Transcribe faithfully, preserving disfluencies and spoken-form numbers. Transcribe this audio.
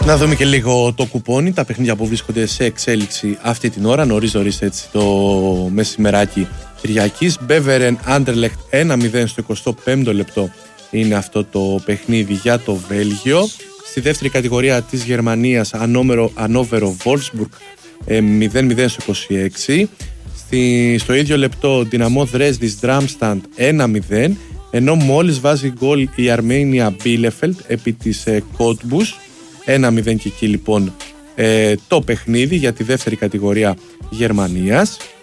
Να δούμε και λίγο το κουπόνι, τα παιχνίδια που βρίσκονται σε εξέλιξη αυτή την ώρα, νωρίς νωρίς έτσι το μεσημεράκι Κυριακής. Μπέβερεν Άντερλεχτ ένα μηδέν στο εικοστό πέμπτο λεπτό είναι αυτό το παιχνίδι για το Βέλγιο. Στη δεύτερη κατηγορία της Γερμανίας, Ανόβερο Βόλσμπουργκ μηδέν μηδέν στο είκοσι έξι. Στη, στο ίδιο λεπτό Δυναμό Δρέσδης Ντράμσταντ ένα μηδέν, ενώ μόλις βάζει γκολ η Αρμένια Μπίλεφελτ επί της ε, Κότμπους ένα μηδέν, και εκεί λοιπόν ε, το παιχνίδι για τη δεύτερη κατηγορία Γερμανίας.